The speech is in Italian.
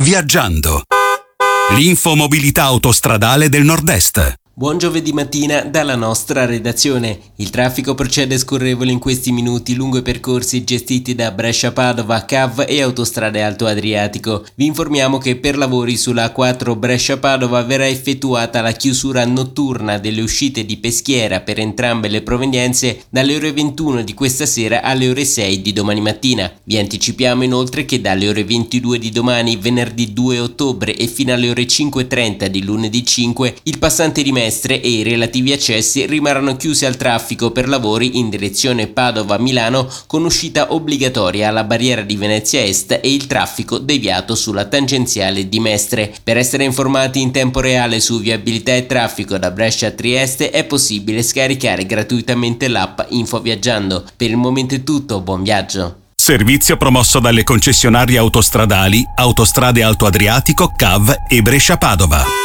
Viaggiando. L'infomobilità autostradale del Nord-Est. Buon giovedì mattina dalla nostra redazione. Il traffico procede scorrevole in questi minuti lungo i percorsi gestiti da Brescia-Padova, CAV e Autostrade Alto Adriatico. Vi informiamo che per lavori sulla A4 Brescia-Padova verrà effettuata la chiusura notturna delle uscite di Peschiera per entrambe le provenienze dalle ore 21 di questa sera alle ore 6 di domani mattina. Vi anticipiamo inoltre che dalle ore 22 di domani, venerdì 2 ottobre e fino alle ore 5:30 di lunedì 5, il passante di Mestre e i relativi accessi rimarranno chiusi al traffico per lavori in direzione Padova-Milano con uscita obbligatoria alla barriera di Venezia Est e il traffico deviato sulla tangenziale di Mestre. Per essere informati in tempo reale su viabilità e traffico da Brescia a Trieste è possibile scaricare gratuitamente l'app Info Viaggiando. Per il momento è tutto, buon viaggio! Servizio promosso dalle concessionarie autostradali Autostrade Alto Adriatico, CAV e Brescia-Padova.